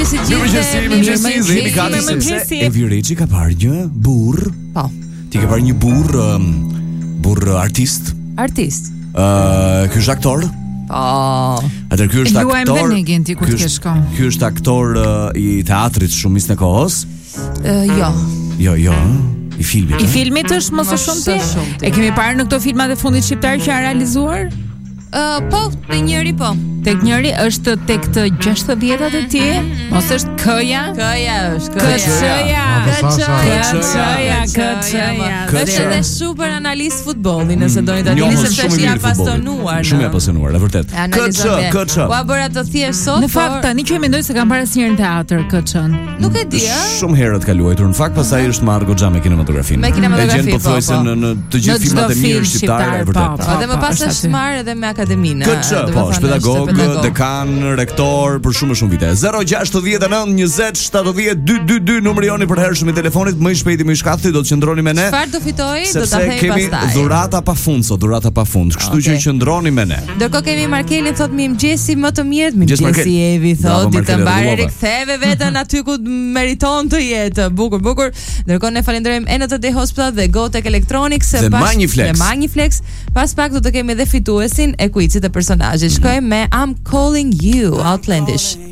Mirëmëngjesi gjithë. Mirëmëngjesi. Evi Reçi ka parë një burr. Po. Ti ke parë një burr artist? Artist. Ky është aktor? Po. Atëherë ky është Luajmë aktor. dhe negin ti ku të ke shkon. Ky është aktor i teatrit shumicën e kohës? Jo. Jo. I filmit. I filmit është mos e shumë ti. E kemi parë në këto filmat e fundit shqiptar që janë realizuar? Po, te njëri po. Tek njëri është tek të 60-tat e ti, mos është K-ja? K-ja është. K-ja. Është edhe super analist futbolli, nëse doni ta dini se është i apasionuar. Shumë i apasionuar, e vërtet. K-ç. Ua bëra të thjesht sot. Në fakt tani që mendoj se kam parë asnjëherë në teatr K-ç-n. Nuk e di, Shumë herët ka luajtur. Në fakt pastaj është marrë goxha me kinematografinë. E gjen pothuajse në të gjithë filmat e mirë shqiptare, e vërtet. Dhe më pas është marrë edhe me akademinë. K-ç, po, pedagog, dekan, rektor për shumë vite. 069 20 70 222 numri joni për hershëm i telefonit. Më i shpejti më i shkafti do të qëndroni me ne. Çfarë do fitoj? Do ta themi pastaj. Kemi dhurata pa fund, kështu që qëndroni me ne. Ndërkohë kemi Markelin thot mirëmëngjesi më të mirë, mirëmëngjesi Evi thot ditë mbarë riktheve veten aty ku meriton të jetë. Bukur. Ndërkohë ne falenderojmë NTD Hospital dhe Gotek Electronics se pas Magniflex. Pas pak do të kemi edhe fituesin e kuicit të personazhit. Shkojmë me I'm Calling You, Outlandish.